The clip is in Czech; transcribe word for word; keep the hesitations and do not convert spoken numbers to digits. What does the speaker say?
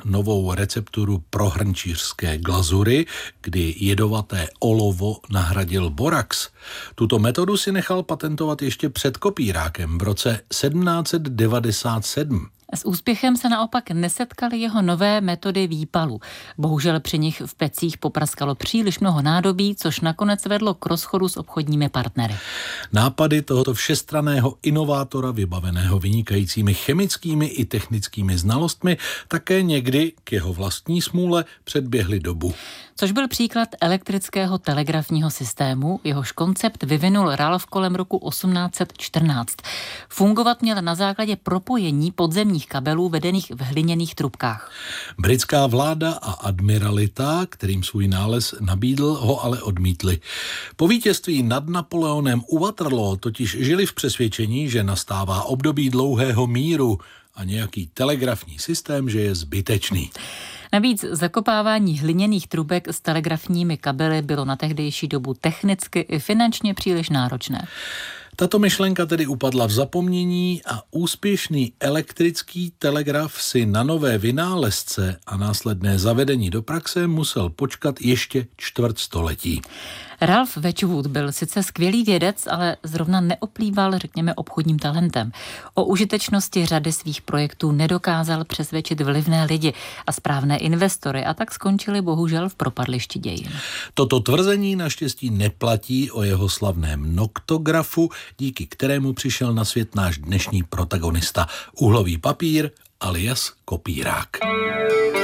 novou recepturu pro hrnčířské glazury, kdy jedovaté olovo nahradil borax. Tuto metodu si nechal patentovat ještě před kopírákem v roce sedmnáct set devadesát sedm. S úspěchem se naopak nesetkaly jeho nové metody výpalu. Bohužel při nich v pecích popraskalo příliš mnoho nádobí, což nakonec vedlo k rozchodu s obchodními partnery. Nápady tohoto všestranného inovátora, vybaveného vynikajícími chemickými i technickými znalostmi, také někdy k jeho vlastní smůle předběhly dobu. Což byl příklad elektrického telegrafního systému, jehož koncept vyvinul Ralph kolem roku osmnáct set čtrnáct. Fungovat měl na základě propojení podzemních kabelů vedených v hliněných trubkách. Britská vláda a admiralita, kterým svůj nález nabídl, ho ale odmítli. Po vítězství nad Napoleonem u Waterloo totiž žili v přesvědčení, že nastává období dlouhého míru a nějaký telegrafní systém, že je zbytečný. Navíc zakopávání hliněných trubek s telegrafními kabely bylo na tehdejší dobu technicky i finančně příliš náročné. Tato myšlenka tedy upadla v zapomnění a úspěšný elektrický telegraf si na nové vynálezce a následné zavedení do praxe musel počkat ještě čtvrt století. Ralph Wedgwood byl sice skvělý vědec, ale zrovna neoplýval, řekněme, obchodním talentem. O užitečnosti řady svých projektů nedokázal přesvědčit vlivné lidi a správné investory a tak skončili bohužel v propadlišti dějin. Toto tvrzení naštěstí neplatí o jeho slavném noktografu, díky kterému přišel na svět náš dnešní protagonista. Uhlový papír alias kopírák.